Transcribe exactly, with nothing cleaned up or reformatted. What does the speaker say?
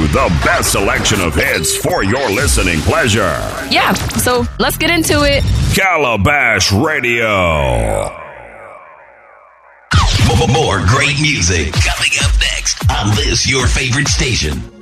the best selection of hits for your listening pleasure. Yeah, so let's get into it. Calabash Radio. More great music coming up next on this, your favorite station.